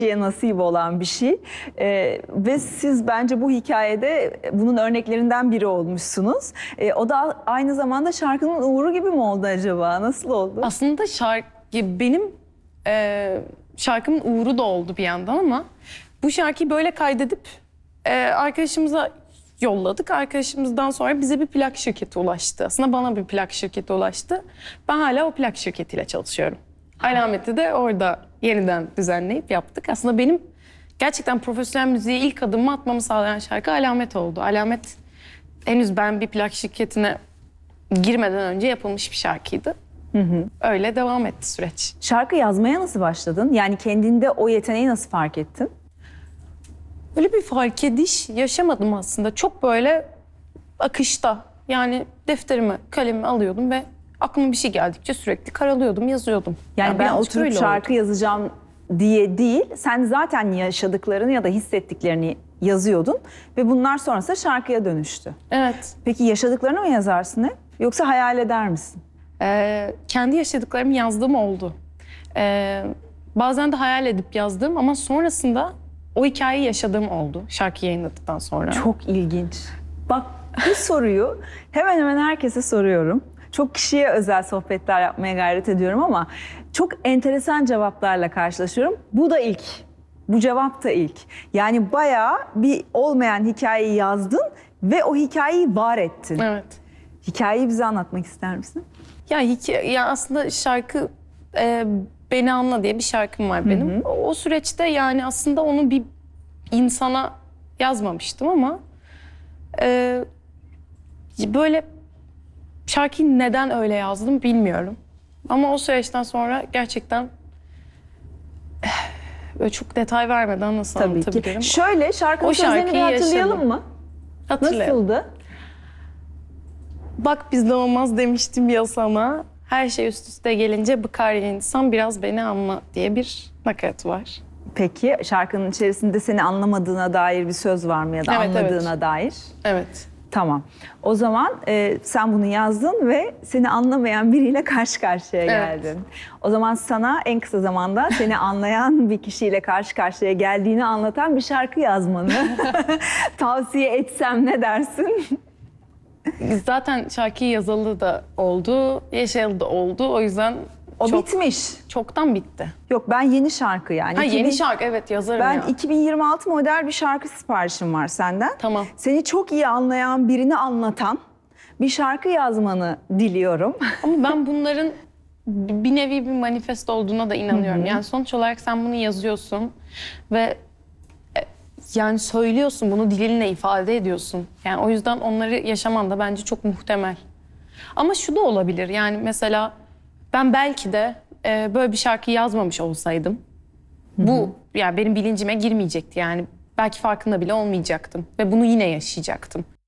nasip olan bir şey. Ve siz bence bu hikayede bunun örneklerinden biri olmuşsunuz. O da aynı zamanda şarkının uğuru gibi mi oldu acaba? Nasıl oldu? Aslında benim şarkımın uğuru da oldu bir yandan ama bu şarkıyı böyle kaydedip arkadaşımıza yolladık. Arkadaşımızdan sonra bize bir plak şirketi ulaştı. Aslında bana bir plak şirketi ulaştı. Ben hala o plak şirketiyle çalışıyorum. Alameti de orada yeniden düzenleyip yaptık. Aslında benim gerçekten profesyonel müziğe ilk adımımı atmamı sağlayan şarkı Alamet oldu. Alamet henüz ben bir plak şirketine girmeden önce yapılmış bir şarkıydı. Öyle devam etti süreç. Şarkı yazmaya nasıl başladın? Yani kendinde o yeteneği nasıl fark ettin? Böyle bir fark ediş yaşamadım aslında. Çok böyle akışta. Yani defterimi, kalemimi alıyordum ve aklıma bir şey geldikçe sürekli karalıyordum, yazıyordum. Yani ben birazcık oturup öyle şarkı oldu. yazacağım diye değil, sen zaten yaşadıklarını ya da hissettiklerini yazıyordun ve bunlar sonrasında şarkıya dönüştü. Evet. Peki yaşadıklarını mı yazarsın hep? Yoksa hayal eder misin? Kendi yaşadıklarımı yazdığım oldu. Bazen de hayal edip yazdığım ama sonrasında o hikayeyi yaşadığım oldu şarkı yayınladıktan sonra. Çok ilginç. Bak bu soruyu hemen hemen herkese soruyorum. Çok kişiye özel sohbetler yapmaya gayret ediyorum ama çok enteresan cevaplarla karşılaşıyorum. Bu da ilk. Bu cevap da ilk. Yani bayağı bir olmayan hikayeyi yazdın ve o hikayeyi var ettin. Evet. Hikayeyi bize anlatmak ister misin? Ya aslında şarkı Beni Anla diye bir şarkım var benim. O süreçte yani aslında onu bir insana yazmamıştım ama böyle şarkıyı neden öyle yazdım bilmiyorum. Ama o süreçten sonra gerçekten böyle çok detay vermeden nasıl Tabii ki. anlatabilirim? Şöyle şarkının O sözlerini bir şarkıyı hatırlayalım yaşadım. mı? Hatırlayalım. Nasıldı? Bak bizde olmaz demiştim ya sana. Her şey üst üste gelince bıkar ya insan, biraz beni anla diye bir nakarat var. Peki şarkının içerisinde seni anlamadığına dair bir söz var mı ya da Evet, anladığına dair? Evet. Tamam. O zaman sen bunu yazdın ve seni anlamayan biriyle karşı karşıya geldin. O zaman sana en kısa zamanda seni anlayan bir kişiyle karşı karşıya geldiğini anlatan bir şarkı yazmanı tavsiye etsem ne dersin? Zaten şarkıyı yazalı da oldu, yaşayalı da oldu. O yüzden O bitmiş. çoktan bitti. Yok ben yeni şarkı yani. Ha, yeni şarkı, evet, yazarım Ben ya. 2026 model bir şarkı siparişim var senden. Tamam. Seni çok iyi anlayan birini anlatan bir şarkı yazmanı diliyorum. Ama ben bunların bir nevi bir manifest olduğuna da inanıyorum. Yani sonuç olarak sen bunu yazıyorsun ve yani söylüyorsun, bunu dilinle ifade ediyorsun. Yani o yüzden onları yaşaman da bence çok muhtemel. Ama şu da olabilir, yani mesela ben belki de böyle bir şarkı yazmamış olsaydım bu yani benim bilincime girmeyecekti, yani belki farkında bile olmayacaktım ve bunu yine yaşayacaktım.